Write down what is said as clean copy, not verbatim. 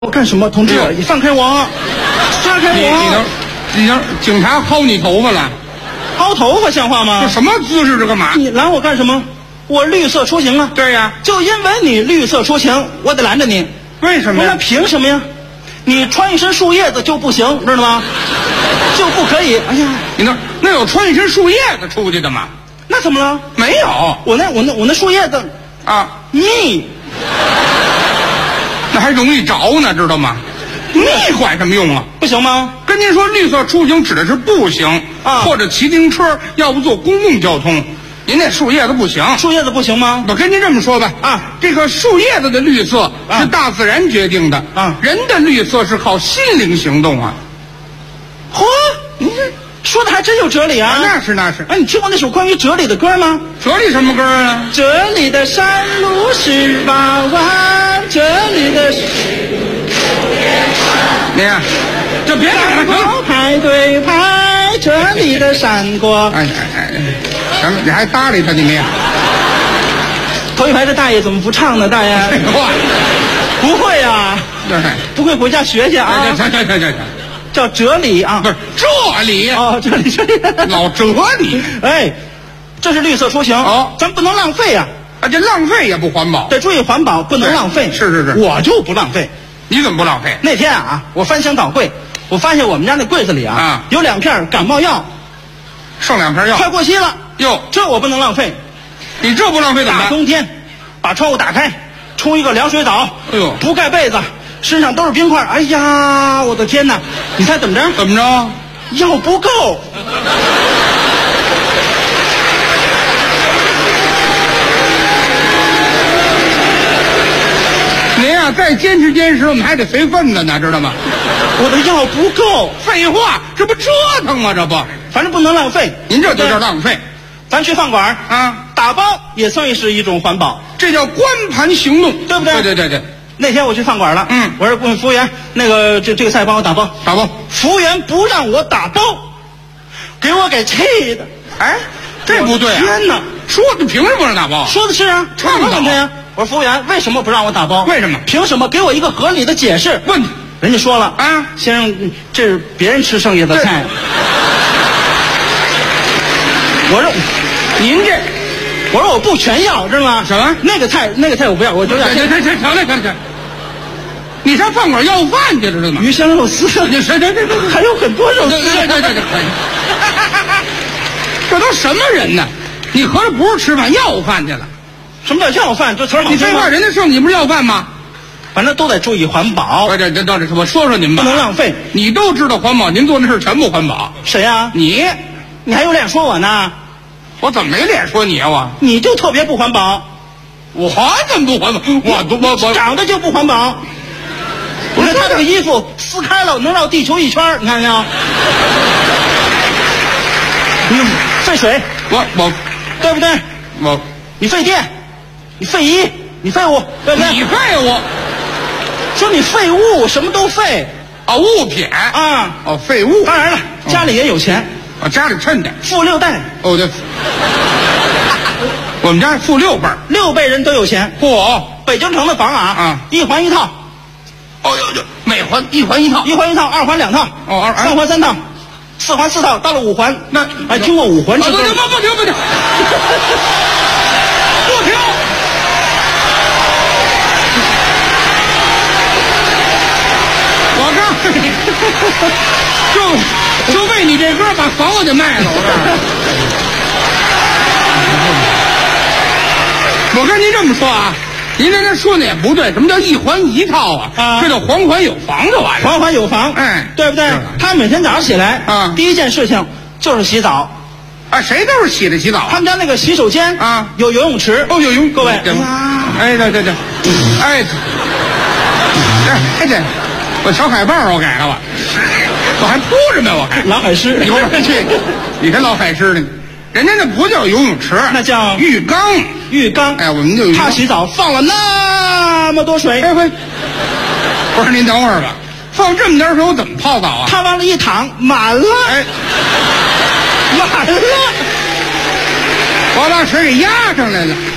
我干什么，同志？你放开我！撒开我！ 你等，警察薅你头发了？ 薅头发像话吗？ 这什么姿势？这干嘛？ 你拦我干什么？我绿色出行啊！ 对呀， 就因为你绿色出行，我得拦着你。 为什么呀？ 那凭什么呀？你穿一身树叶子就不行，知道吗？就不可以。哎呀， 你那有穿一身树叶子出去的吗？ 那怎么了？ 没有。 我那树叶子啊， 密， 那还容易着呢，知道吗？密管什么用啊？ 不行吗？ 跟您说，绿色出行指的是步行啊， 或者骑自行车，要不坐公共交通。您那树叶子不行， 树叶子不行吗？ 我跟您这么说吧， 啊， 这个树叶子的绿色是大自然决定的， 啊， 人的绿色是靠心灵行动啊。 嚯，你这说的还真有哲理啊！ 那是。 哎，你听过那首关于哲理的歌吗？ 哲理什么歌啊？ 这里的山路18弯，这里的你看，就别打了， 山排队排，这里的山果。 哎，行了，你还搭理他你没？ 头一排的大爷怎么不唱呢？大爷，不会呀， 对， 不会回家学去啊。 行， 叫哲理啊， 不是这里哦，这里， 老哲理。 哎，这是绿色出行哦， 咱不能浪费呀。 啊，这浪费也不环保， 得注意环保，不能浪费。 是， 我就不浪费。 你怎么不浪费？ 那天啊，我翻箱倒柜，我发现我们家那柜子里啊，有2片感冒药， 剩2片药， 快过期了。 哟， 这我不能浪费。 你这不浪费怎么办？ 大冬天，把窗户打开，冲一个凉水澡， 哎呦， 不盖被子，身上都是冰块。哎呀，我的天哪！你猜怎么着？ 怎么着？ 药不够。 您啊，再坚持，我们还得随份子呢，知道吗？ 我的药不够。 废话，这不折腾吗？这不， 反正不能浪费。 您这就叫浪费。 咱去饭馆啊， 打包也算是一种环保， 这叫光盘行动， 对不对？ 对。 那天我去饭馆了，我说服务员，那个这个菜帮我打包。服务员不让我打包，给我给气的。 哎，这不对啊！ 天哪， 说的凭什么不让打包？ 说的是啊， 倡导呀。我说服务员，为什么不让我打包？ 为什么？ 凭什么？给我一个合理的解释。 问人家说了啊， 先生，这是别人吃剩下的菜。我说您这，我说我不全要，知道吗？ 什么？ 那个菜我不要，我就要。 行，你上饭馆要饭去了是吗？ 鱼香肉丝， 你这还有很多肉丝。 对。这都什么人呢？你合着不是吃饭要饭去了？ 什么叫要饭？这词儿你废话，人家剩你不是要饭吗？ 反正都得注意环保。 这，我说说您吧， 不能浪费。 你都知道环保，您做那事全不环保。 谁呀？ 你还有脸说我呢？ 我怎么没脸说你啊？我你就特别不环保。 我怎么不环保？我长得就不环保。你看他这个衣服撕开了能绕地球1圈，你看见没有？你费水， 我对不对？你费电，你费衣，你废物，对不对？ 你废物， 说你废物，什么都废啊，物品啊， 废物。 当然了，家里也有钱， 我家里趁点， 富6代。 哦对，我们家富6辈 ，6辈人都有钱。 嚯， 北京城的房啊，1环1套。 哦哟，每环1环1套 ，1环1套，2环2套，3环3套，4环4套，到了5环， 那还听过5环之歌？ 不停。我告诉你，就为你这歌把房子就卖了。我跟您这么说啊，您在这说的也不对。什么叫1环1套啊？这叫环环有房就完了。 环环有房， 哎， 对不对？他每天早上起来第一件事情就是洗澡。 啊，谁都是洗澡。 他们家那个洗手间啊，有游泳池。 有游泳。 各位， 哎，对，这，我小海报我改了我还铺着呢，我还老海狮。 你跟老海狮呢？人家那不叫游泳池， 那叫浴缸。哎，我们就他洗澡放了那么多水。 不是您等会儿吧？放这么点水，我怎么泡澡啊？ 他往里一躺，满了。 满了，我把水给压上来了。